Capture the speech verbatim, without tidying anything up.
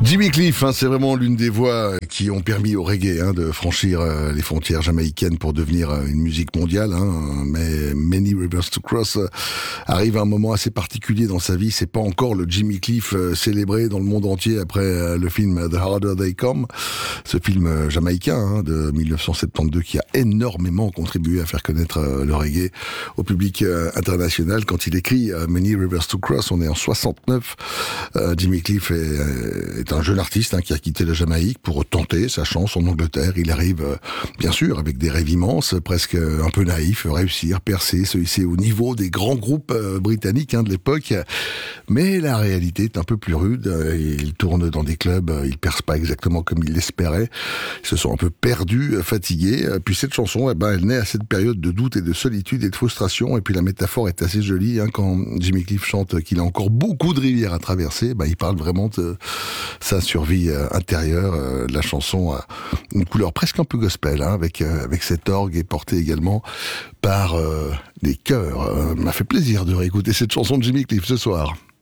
Jimmy Cliff, hein, c'est vraiment l'une des voix qui ont permis au reggae hein, de franchir euh, les frontières jamaïcaines pour devenir euh, une musique mondiale. Hein, mais Many Rivers to Cross euh, arrive à un moment assez particulier dans sa vie. C'est pas encore le Jimmy Cliff euh, célébré dans le monde entier après euh, le film The Harder They Come, ce film euh, jamaïcain hein, de dix-neuf cent soixante-douze qui a énormément contribué à faire connaître euh, le reggae au public euh, international. Quand il écrit euh, Many Rivers to Cross, on est en soixante-neuf. Euh, Jimmy Cliff est, euh, est un jeune artiste hein, qui a quitté la Jamaïque pour tenter sa chance en Angleterre. Il arrive, euh, bien sûr, avec des rêves immenses, presque un peu naïfs, réussir, percer, se hisser au niveau des grands groupes euh, britanniques hein, de l'époque. Mais la réalité est un peu plus rude. Il tourne dans des clubs, il perce pas exactement comme il l'espérait. Ils se sont un peu perdus, fatigués. Puis cette chanson, eh ben, elle naît à cette période de doute et de solitude et de frustration. Et puis la métaphore est assez jolie hein, quand Jimmy Cliff chante qu'il a encore beaucoup de rivières à traverser. Ben, il parle vraiment de sa survie euh, intérieure. Euh, la chanson a une couleur presque un peu gospel, hein, avec euh, avec cet orgue et porté également par euh, des chœurs. Euh, m'a fait plaisir de réécouter cette chanson de Jimmy Cliff ce soir.